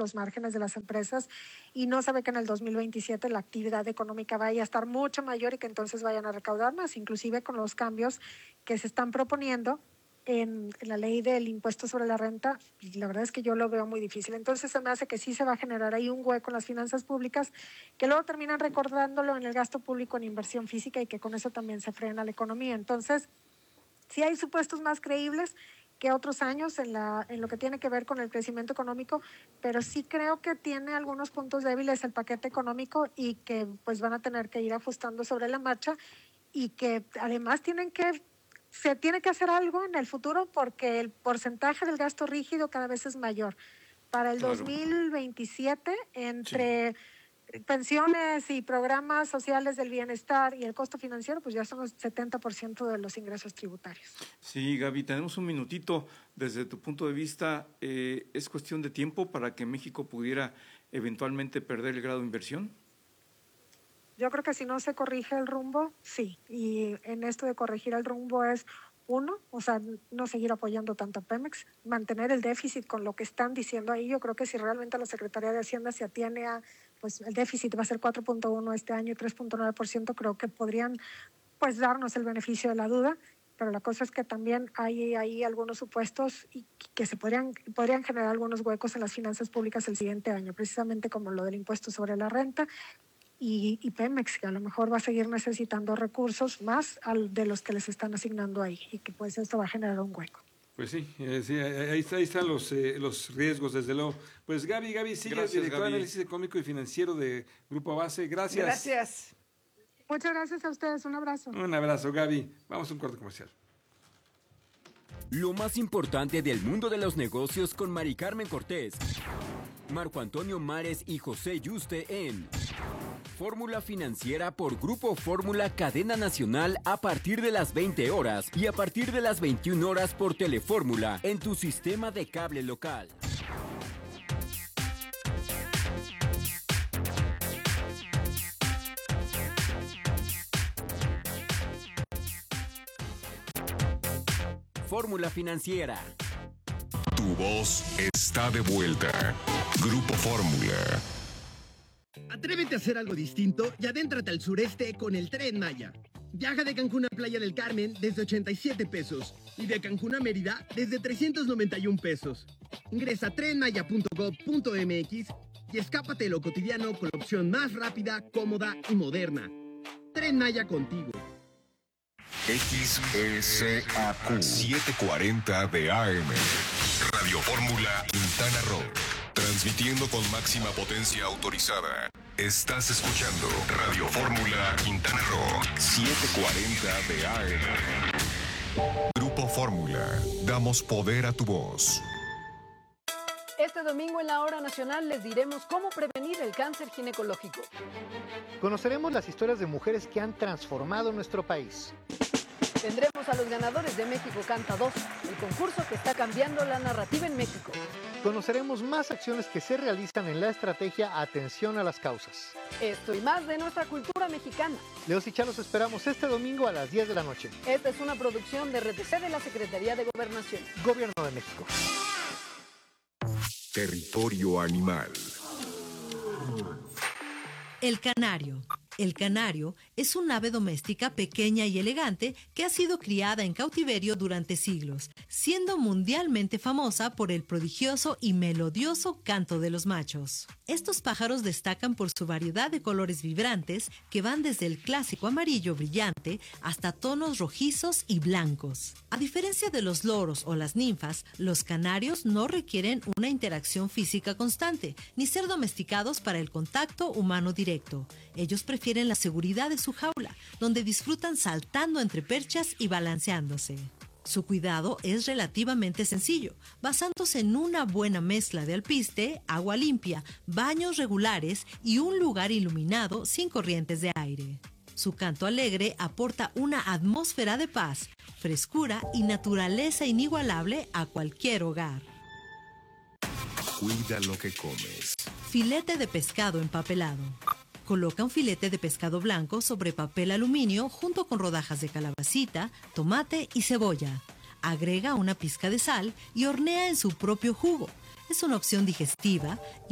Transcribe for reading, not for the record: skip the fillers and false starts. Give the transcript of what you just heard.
los márgenes de las empresas y no se ve que en el 2027 la actividad económica vaya a estar mucho mayor y que entonces vayan a recaudar más, inclusive con los cambios que se están proponiendo en la ley del impuesto sobre la renta, y la verdad es que yo lo veo muy difícil. Entonces se me hace que sí se va a generar ahí un hueco en las finanzas públicas que luego terminan recordándolo en el gasto público en inversión física y que con eso también se frena la economía. Entonces, sí hay supuestos más creíbles que otros años en lo que tiene que ver con el crecimiento económico, pero sí creo que tiene algunos puntos débiles el paquete económico y que pues van a tener que ir ajustando sobre la marcha y que además se tiene que hacer algo en el futuro porque el porcentaje del gasto rígido cada vez es mayor. Para el 2027, entre pensiones y programas sociales del bienestar y el costo financiero, pues ya son los 70% de los ingresos tributarios. Sí, Gaby, tenemos un minutito. Desde tu punto de vista, ¿es cuestión de tiempo para que México pudiera eventualmente perder el grado de inversión? Yo creo que si no se corrige el rumbo, sí. Y en esto de corregir el rumbo es, uno, o sea, no seguir apoyando tanto a Pemex, mantener el déficit con lo que están diciendo ahí. Yo creo que si realmente la Secretaría de Hacienda se atiene a, pues el déficit va a ser 4.1 este año y 3.9%, creo que podrían pues darnos el beneficio de la duda. Pero la cosa es que también hay ahí algunos supuestos y que se podrían generar algunos huecos en las finanzas públicas el siguiente año, precisamente como lo del impuesto sobre la renta. Y Pemex, que a lo mejor va a seguir necesitando recursos más de los que les están asignando ahí, y que pues esto va a generar un hueco. Pues sí, ahí están los riesgos, desde luego. Pues Gaby Sillas, directora de Análisis Económico y Financiero de Grupo Base, gracias. Gracias. Muchas gracias a ustedes, un abrazo. Un abrazo, Gaby. Vamos a un corte comercial. Lo más importante del mundo de los negocios con Mari Carmen Cortés, Marco Antonio Mares y José Yuste en Fórmula Financiera por Grupo Fórmula Cadena Nacional a partir de las 20 horas y a partir de las 21 horas por Telefórmula en tu sistema de cable local. Fórmula Financiera. Tu voz está de vuelta. Grupo Fórmula. Atrévete a hacer algo distinto y adéntrate al sureste con el Tren Maya. Viaja de Cancún a Playa del Carmen desde 87 pesos y de Cancún a Mérida desde 391 pesos. Ingresa a trenmaya.gov.mx y escápate de lo cotidiano con la opción más rápida, cómoda y moderna. Tren Maya contigo. XECAQ 740 de AM. Radio Fórmula Quintana Roo. Transmitiendo con máxima potencia autorizada. Estás escuchando Radio Fórmula Quintana Roo 740 de AM. Grupo Fórmula. Damos poder a tu voz. Este domingo en la Hora Nacional les diremos cómo prevenir el cáncer ginecológico. Conoceremos las historias de mujeres que han transformado nuestro país. Tendremos a los ganadores de México Canta 2, el concurso que está cambiando la narrativa en México. Conoceremos más acciones que se realizan en la estrategia Atención a las Causas. Esto y más de nuestra cultura mexicana. Leos y Chá los esperamos este domingo a las 10 de la noche. Esta es una producción de RTC de la Secretaría de Gobernación. Gobierno de México. Territorio animal. El canario. El canario es un ave doméstica pequeña y elegante que ha sido criada en cautiverio durante siglos, siendo mundialmente famosa por el prodigioso y melodioso canto de los machos. Estos pájaros destacan por su variedad de colores vibrantes que van desde el clásico amarillo brillante hasta tonos rojizos y blancos. A diferencia de los loros o las ninfas, los canarios no requieren una interacción física constante, ni ser domesticados para el contacto humano directo. Ellos prefieren la seguridad de su jaula, donde disfrutan saltando entre perchas y balanceándose. Su cuidado es relativamente sencillo, basándose en una buena mezcla de alpiste, agua limpia, baños regulares y un lugar iluminado sin corrientes de aire. Su canto alegre aporta una atmósfera de paz, frescura y naturaleza inigualable a cualquier hogar. Cuida lo que comes. Filete de pescado empapelado. Coloca un filete de pescado blanco sobre papel aluminio junto con rodajas de calabacita, tomate y cebolla. Agrega una pizca de sal y hornea en su propio jugo. Es una opción digestiva